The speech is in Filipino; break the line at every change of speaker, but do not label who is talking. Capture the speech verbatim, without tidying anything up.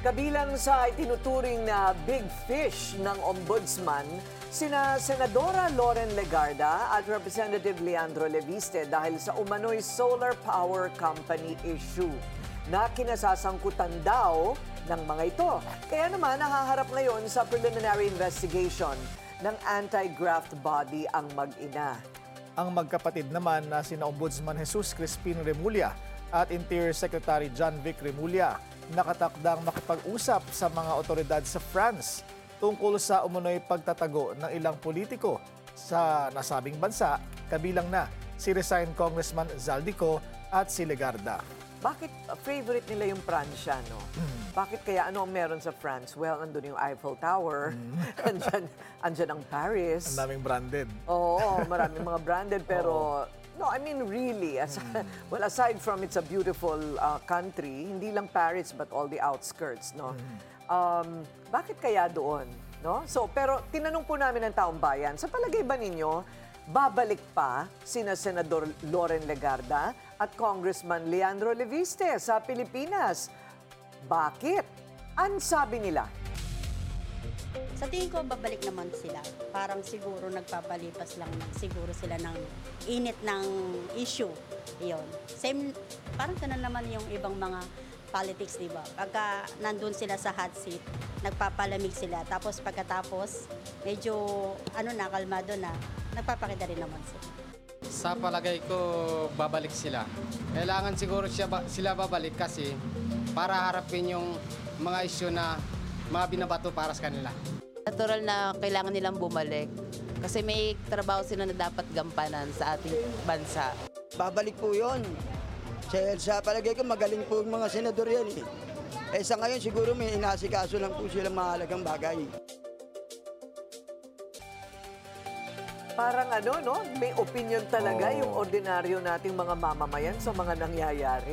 Kabilang sa itinuturing na big fish ng ombudsman, sina Senadora Loren Legarda at Representative Leandro Leviste dahil sa umano'y solar power company issue na kinasasangkutan daw ng mga ito. Kaya naman nahaharap ngayon sa preliminary investigation ng anti-graft body ang mag-ina.
Ang magkapatid naman na sina Ombudsman Jesus Crispin Remulla at Interior Secretary John Vic Remulla nakatakdang makipag-usap sa mga otoridad sa France tungkol sa umunoy pagtatago ng ilang politiko sa nasabing bansa, kabilang na si resigned Congressman Zaldico at si Legarda.
Bakit uh, favorite nila yung Pransya, no? Bakit kaya ano ang meron sa France? Well, andun yung Eiffel Tower, andyan, andyan ang Paris.
Ang daming branded.
Oo, maraming mga branded, pero no, I mean really, as, well, aside from it's a beautiful uh, country, hindi lang Paris but all the outskirts, no? Um, bakit kaya doon, no? So, pero tinanong po namin ng taong bayan, sa palagay ba ninyo, babalik pa sina Senador Loren Legarda at Congressman Leandro Leviste sa Pilipinas? Bakit? Ang sabi nila?
Sa tingin ko, babalik naman sila. Parang siguro nagpapalipas lang ng, siguro sila ng init ng issue. Iyon. Same, parang ganun naman yung ibang mga politics, di ba? Pagka nandun sila sa hot seat, nagpapalamig sila. Tapos pagkatapos, medyo ano na, kalmado na, nagpapakita rin naman sila.
Sa palagay ko, babalik sila. Kailangan siguro siya, sila babalik kasi para harapin yung mga issue na mga binabato para sa kanila.
Natural na kailangan nilang bumalik kasi may trabaho sila na dapat gampanan sa ating bansa.
Babalik po yun. Sa, sa palagay ko, magaling po yung mga senador yan eh. Eh sa ngayon siguro may inasikaso lang po silang mahalagang bagay.
Parang ano, no? May opinion talaga
Oo.
yung ordinaryo nating mga mamamayan sa mga nangyayari.